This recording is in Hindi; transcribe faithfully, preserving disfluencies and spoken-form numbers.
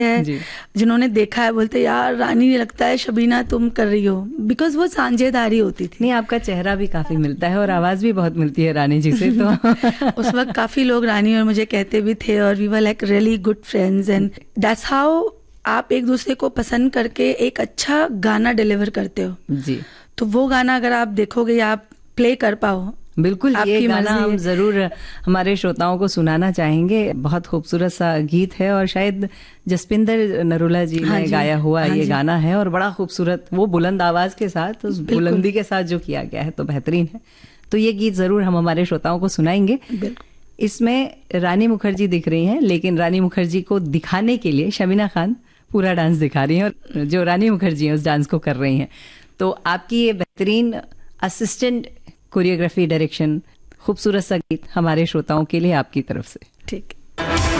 है जिन्होंने देखा है बोलते यार रानी लगता है शबीना तुम कर रही हो, बिकॉज वो साझेदारी होती थी। नहीं, आपका चेहरा भी काफी मिलता है और आवाज भी बहुत मिलती है रानी जी से। तो उस वक्त काफी लोग रानी और मुझे कहते भी थे और we were like really good friends and that's how आप एक दूसरे को पसंद करके एक अच्छा गाना डिलीवर करते हो जी। तो वो गाना अगर आप देखोगे या आप प्ले कर पाओ, बिल्कुल ये गाना हम जरूर हमारे श्रोताओं को सुनाना चाहेंगे। बहुत खूबसूरत सा गीत है और शायद जसपिंदर नरूला जी हाँ ने जी, गाया हुआ हाँ ये जी। गाना है और बड़ा खूबसूरत, वो बुलंद आवाज के साथ, उस बुलंदी के साथ जो किया गया है तो बेहतरीन है। तो ये गीत जरूर हम हमारे श्रोताओं को सुनाएंगे। इसमें रानी मुखर्जी दिख रही हैं, लेकिन रानी मुखर्जी को दिखाने के लिए शबीना खान पूरा डांस दिखा रही हैं और जो रानी मुखर्जी हैं उस डांस को कर रही हैं। तो आपकी ये बेहतरीन असिस्टेंट कोरियोग्राफी, डायरेक्शन, खूबसूरत सा गीत हमारे श्रोताओं के लिए आपकी तरफ से। ठीक।